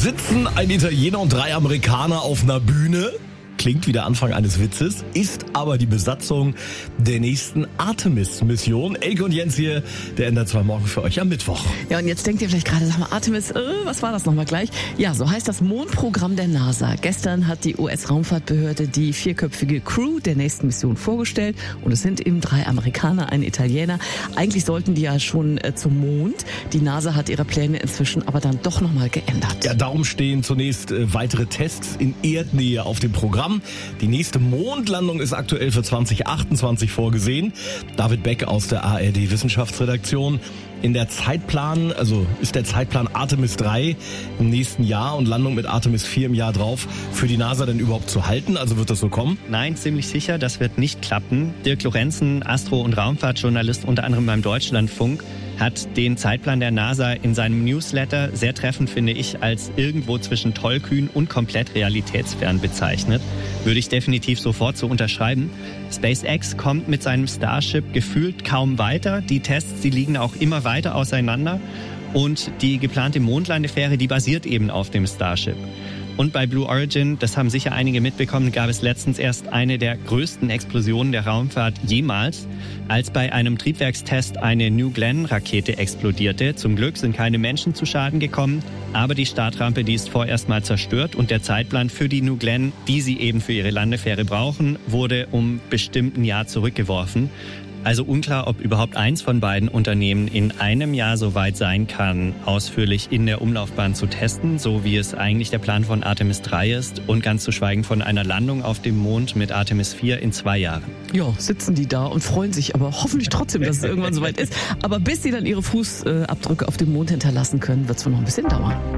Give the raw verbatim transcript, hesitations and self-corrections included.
Sitzen ein Italiener und drei Amerikaner auf einer Bühne. Klingt wie der Anfang eines Witzes, ist aber die Besatzung der nächsten Artemis-Mission. Elke und Jens hier, der N D R zwei Morgen für euch am Mittwoch. Ja, und jetzt denkt ihr vielleicht gerade, sag mal, Artemis, äh, was war das nochmal gleich? Ja, so heißt das Mondprogramm der NASA. Gestern hat die U S-Raumfahrtbehörde die vierköpfige Crew der nächsten Mission vorgestellt. Und es sind eben drei Amerikaner, ein Italiener. Eigentlich sollten die ja schon äh, zum Mond. Die NASA hat ihre Pläne inzwischen aber dann doch nochmal geändert. Ja, darum stehen zunächst äh, weitere Tests in Erdnähe auf dem Programm. Die nächste Mondlandung ist aktuell für zwanzig achtundzwanzig vorgesehen. David Beck aus der A R D Wissenschaftsredaktion. In der Zeitplan, also ist der Zeitplan Artemis drei im nächsten Jahr und Landung mit Artemis vier im Jahr drauf für die NASA denn überhaupt zu halten? Also wird das so kommen? Nein, ziemlich sicher, das wird nicht klappen. Dirk Lorenzen, Astro- und Raumfahrtjournalist unter anderem beim Deutschlandfunk, hat den Zeitplan der NASA in seinem Newsletter sehr treffend, finde ich, als irgendwo zwischen tollkühn und komplett realitätsfern bezeichnet. Würde ich definitiv sofort so unterschreiben. SpaceX kommt mit seinem Starship gefühlt kaum weiter. Die Tests, die liegen auch immer weiter auseinander. Und die geplante Mondlandefähre, die basiert eben auf dem Starship. Und bei Blue Origin, das haben sicher einige mitbekommen, gab es letztens erst eine der größten Explosionen der Raumfahrt jemals, als bei einem Triebwerkstest eine New Glenn-Rakete explodierte. Zum Glück sind keine Menschen zu Schaden gekommen, aber die Startrampe, die ist vorerst mal zerstört und der Zeitplan für die New Glenn, die sie eben für ihre Landefähre brauchen, wurde um bestimmt ein Jahr zurückgeworfen. Also unklar, ob überhaupt eins von beiden Unternehmen in einem Jahr so weit sein kann, ausführlich in der Umlaufbahn zu testen, so wie es eigentlich der Plan von Artemis drei ist und ganz zu schweigen von einer Landung auf dem Mond mit Artemis vier in zwei Jahren. Ja, sitzen die da und freuen sich aber hoffentlich trotzdem, dass es irgendwann soweit ist. Aber bis sie dann ihre Fußabdrücke auf dem Mond hinterlassen können, wird es wohl noch ein bisschen dauern.